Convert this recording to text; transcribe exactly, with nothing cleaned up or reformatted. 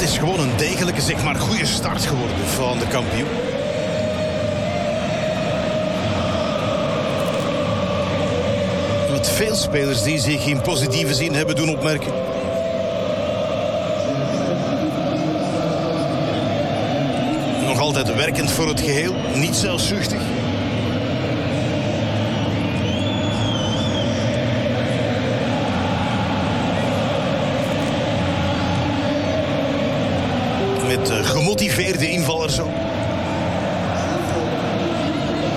is gewoon een degelijke, zeg maar, goede start geworden van de kampioen. Met veel spelers die zich in positieve zin hebben doen opmerken. Nog altijd werkend voor het geheel, niet zelfzuchtig. Met gemotiveerde invallers ook.